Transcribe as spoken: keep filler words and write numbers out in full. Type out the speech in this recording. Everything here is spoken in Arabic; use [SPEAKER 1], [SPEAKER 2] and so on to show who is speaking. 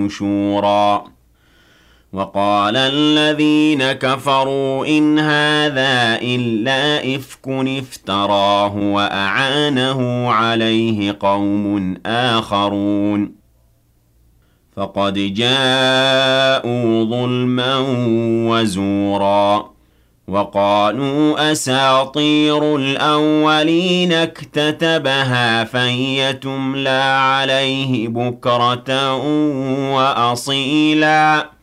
[SPEAKER 1] نشورا وقال الذين كفروا إن هذا إلا إفك افتراه وأعانه عليه قوم آخرون فقد جاءوا ظلما وزورا وقالوا أساطير الأولين اكتتبها فهي تملى عليه بكرة وأصيلا